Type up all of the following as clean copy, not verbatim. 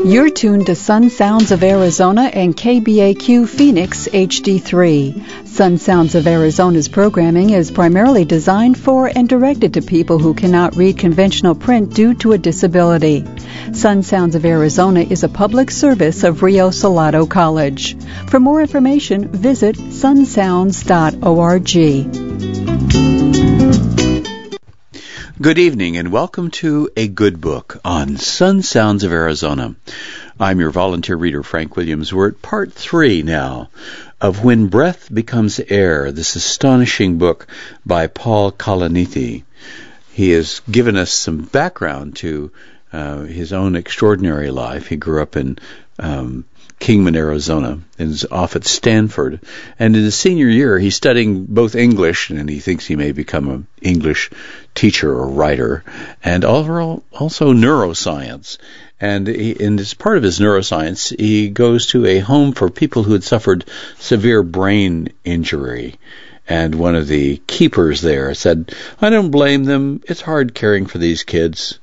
You're tuned to Sun Sounds of Arizona and KBAQ Phoenix HD3. Sun Sounds of Arizona's programming is primarily designed for and directed to people who cannot read conventional print due to a disability. Sun Sounds of Arizona is a public service of Rio Salado College. For more information, visit sunsounds.org. Good evening and welcome to A Good Book on Sun Sounds of Arizona. I'm your volunteer reader, Frank Williams. We're at part 3 now of When Breath Becomes Air, this astonishing book by Paul Kalanithi. He has given us some background to his own extraordinary life. He grew up in Kingman, Arizona, and is off at Stanford. And in his senior year, he's studying both English, and he thinks he may become an English teacher or writer, and also neuroscience. And as part of his neuroscience, he goes to a home for people who had suffered severe brain injury. And one of the keepers there said, "I don't blame them. It's hard caring for these kids."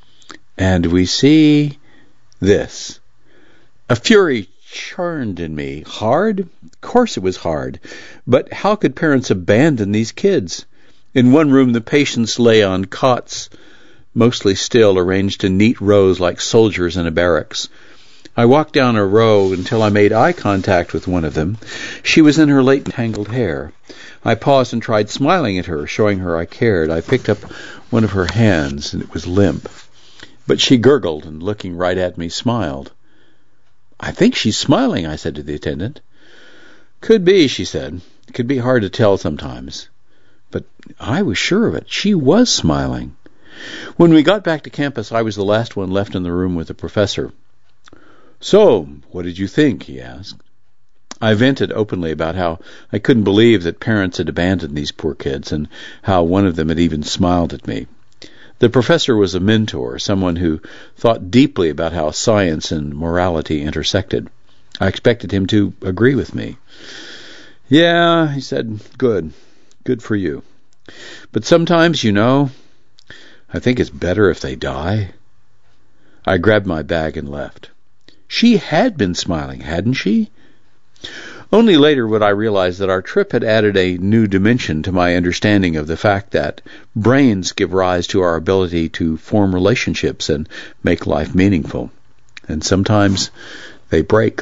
And we see this. A fury churned in me. Hard? Of course it was hard. But how could parents abandon these kids? In one room, the patients lay on cots, mostly still, arranged in neat rows like soldiers in a barracks. I walked down a row until I made eye contact with one of them. She was in her late tangled hair. I paused and tried smiling at her, showing her I cared. I picked up one of her hands, and it was limp. But she gurgled and, looking right at me, smiled. "I think she's smiling," I said to the attendant. "Could be," she said. "It could be hard to tell sometimes." But I was sure of it. She was smiling. When we got back to campus, I was the last one left in the room with the professor. "So, what did you think?" he asked. I vented openly about how I couldn't believe that parents had abandoned these poor kids, and how one of them had even smiled at me. The professor was a mentor, someone who thought deeply about how science and morality intersected. I expected him to agree with me. "Yeah," he said, Good for you. But sometimes, I think it's better if they die." I grabbed my bag and left. She had been smiling, hadn't she? Only later would I realize that our trip had added a new dimension to my understanding of the fact that brains give rise to our ability to form relationships and make life meaningful. And sometimes they break.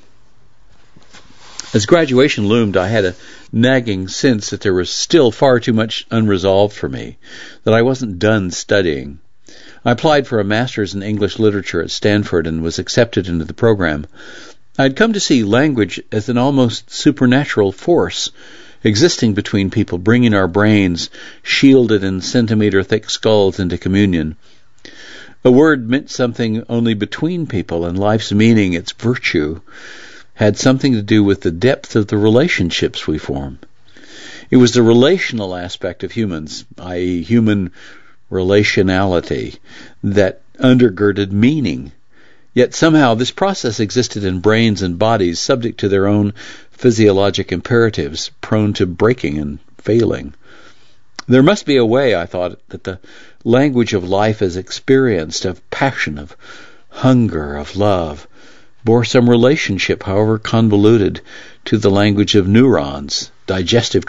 As graduation loomed, I had a nagging sense that there was still far too much unresolved for me, that I wasn't done studying. I applied for a master's in English literature at Stanford and was accepted into the program. I had come to see language as an almost supernatural force existing between people, bringing our brains, shielded in centimeter-thick skulls, into communion. A word meant something only between people, and life's meaning, its virtue, had something to do with the depth of the relationships we form. It was the relational aspect of humans, i.e. human relationality, that undergirded meaning. Yet somehow this process existed in brains and bodies subject to their own physiologic imperatives, prone to breaking and failing. There must be a way, I thought, that the language of life as experienced, of passion, of hunger, of love, bore some relationship, however convoluted, to the language of neurons, digestive